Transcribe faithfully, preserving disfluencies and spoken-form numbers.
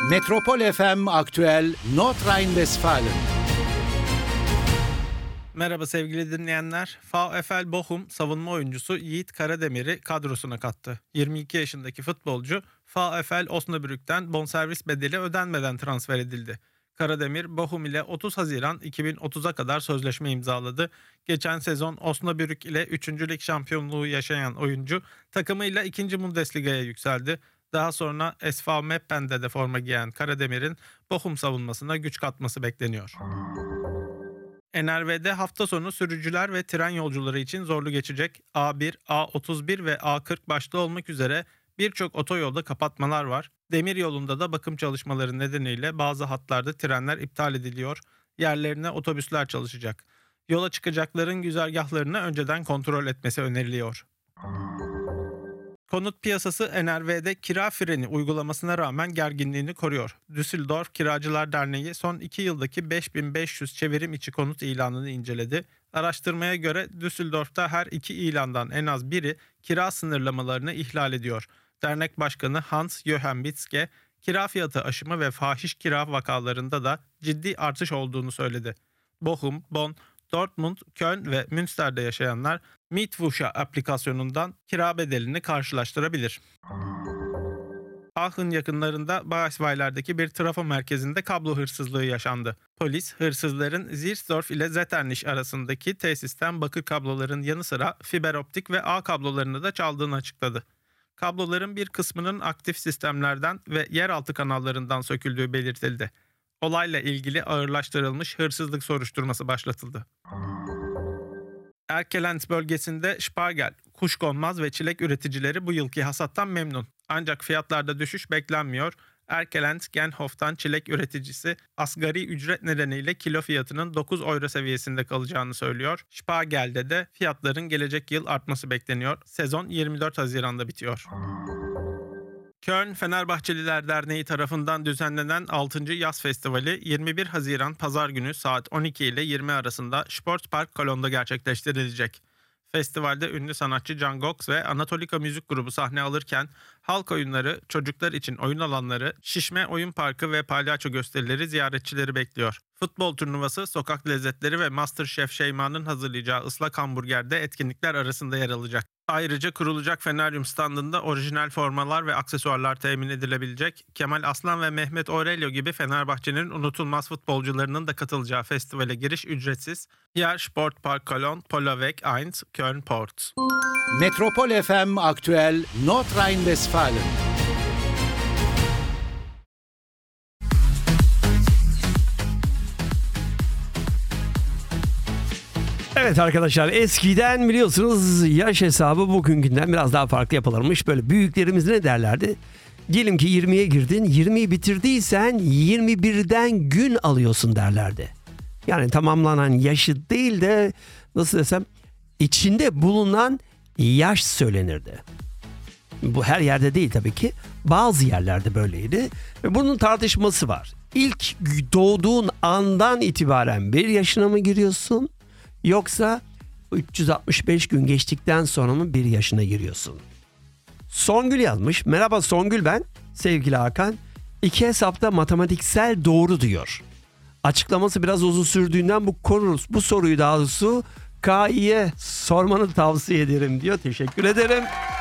Metropol F M Aktüel Nordrhein-Westfalen. Merhaba sevgili dinleyenler. VfL Bochum savunma oyuncusu Yiğit Karademir'i kadrosuna kattı. yirmi iki yaşındaki futbolcu VfL Osnabrück'ten bonservis bedeli ödenmeden transfer edildi. Karademir, Bochum ile otuz Haziran iki bin otuza kadar sözleşme imzaladı. Geçen sezon Osnabrück ile üçüncü lig şampiyonluğu yaşayan oyuncu takımıyla ikinci Bundesliga'ya yükseldi. Daha sonra S V Meppen'de de forma giyen Karademir'in Bochum savunmasına güç katması bekleniyor. N R V'de hafta sonu sürücüler ve tren yolcuları için zorlu geçecek. A bir, A otuz bir ve A kırk başta olmak üzere birçok otoyolda kapatmalar var. Demir yolunda da bakım çalışmaları nedeniyle bazı hatlarda trenler iptal ediliyor. Yerlerine otobüsler çalışacak. Yola çıkacakların güzergahlarını önceden kontrol etmesi öneriliyor. Konut piyasası N R V'de kira freni uygulamasına rağmen gerginliğini koruyor. Düsseldorf Kiracılar Derneği son iki yıldaki beş bin beş yüz çevirim içi konut ilanını inceledi. Araştırmaya göre Düsseldorf'ta her iki ilandan en az biri kira sınırlamalarını ihlal ediyor. Dernek Başkanı Hans-Joachim Witzke, kira fiyatı aşımı ve fahiş kira vakalarında da ciddi artış olduğunu söyledi. Bochum, Bonn, Dortmund, Köln ve Münster'de yaşayanlar Mietwoche aplikasyonundan kira bedelini karşılaştırabilir. Aachen yakınlarında Bayersweiler'deki bir trafo merkezinde kablo hırsızlığı yaşandı. Polis, hırsızların Ziersdorf ile Zetternich arasındaki tesisten bakır kabloların yanı sıra fiber optik ve ağ kablolarını da çaldığını açıkladı. Kabloların bir kısmının aktif sistemlerden ve yeraltı kanallarından söküldüğü belirtildi. Olayla ilgili ağırlaştırılmış hırsızlık soruşturması başlatıldı. Erkelenz bölgesinde Spargel, kuşkonmaz ve çilek üreticileri bu yılki hasattan memnun. Ancak fiyatlarda düşüş beklenmiyor. Erkelenz Genhof'tan çilek üreticisi asgari ücret nedeniyle kilo fiyatının dokuz euro seviyesinde kalacağını söylüyor. Spargel'de de fiyatların gelecek yıl artması bekleniyor. Sezon yirmi dört Haziran'da bitiyor. Köln Fenerbahçeliler Derneği tarafından düzenlenen altıncı Yaz Festivali yirmi bir Haziran Pazar günü saat on iki ile yirmi arasında Sportpark Kolon'da gerçekleştirilecek. Festivalde ünlü sanatçı Can Gox ve Anatolika Müzik Grubu sahne alırken halk oyunları, çocuklar için oyun alanları, şişme oyun parkı ve palyaço gösterileri ziyaretçileri bekliyor. Futbol turnuvası, sokak lezzetleri ve MasterChef Şeyma'nın hazırlayacağı ıslak hamburger de etkinlikler arasında yer alacak. Ayrıca kurulacak Feneryum standında orijinal formalar ve aksesuarlar temin edilebilecek. Kemal Aslan ve Mehmet Aurelio gibi Fenerbahçe'nin unutulmaz futbolcularının da katılacağı festivale giriş ücretsiz. Yer Sportpark Cologne, Polaweg bir, Köln Port. Metropol F M Aktüel Nordrhein-Westfalen. Evet arkadaşlar, eskiden biliyorsunuz yaş hesabı bugünkünden biraz daha farklı yapılırmış. Böyle büyüklerimiz ne derlerdi? Diyelim ki yirmiye girdin, yirmiyi bitirdiysen yirmi birden gün alıyorsun derlerdi. Yani tamamlanan yaşı değil de nasıl desem içinde bulunan yaş söylenirdi. Bu her yerde değil tabii ki. Bazı yerlerde böyleydi. Ve bunun tartışması var. İlk doğduğun andan itibaren bir yaşına mı giriyorsun? Yoksa üç yüz altmış beş gün geçtikten sonra mı bir yaşına giriyorsun? Songül yazmış. Merhaba Songül ben. Sevgili Hakan. İki hesapta matematiksel doğru diyor. Açıklaması biraz uzun sürdüğünden bu konu, bu soruyu daha doğrusu K İ'ye sormanı tavsiye ederim diyor. Teşekkür ederim.